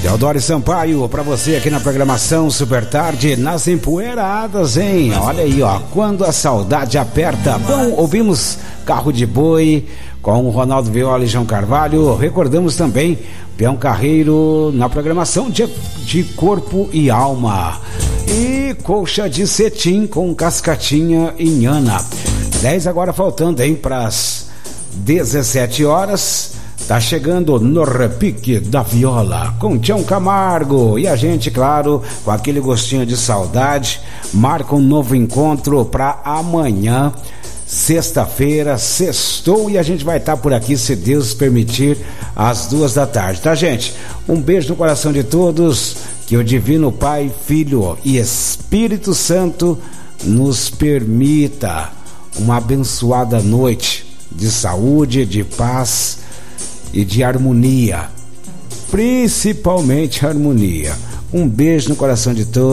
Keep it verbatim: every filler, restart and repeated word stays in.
Teodoro Sampaio, pra você aqui na programação Super Tarde, nas empoeiradas, hein? Olha aí, ó, quando a saudade aperta. Bom, ouvimos Carro de Boi com o Ronaldo Viola e João Carvalho. Recordamos também Peão Carreiro na programação de, de Corpo e Alma. E Colcha de Cetim com Cascatinha e Nhana. dez agora faltando, hein, pras dezessete horas. Tá chegando no repique da viola com Tião Camargo. E a gente, claro, com aquele gostinho de saudade, marca um novo encontro para amanhã, sexta-feira, sextou, e a gente vai estar por aqui, se Deus permitir, às duas da tarde, tá, gente? Um beijo no coração de todos, que o Divino Pai, Filho e Espírito Santo nos permita uma abençoada noite de saúde, de paz e de harmonia, principalmente harmonia. Um beijo no coração de todos.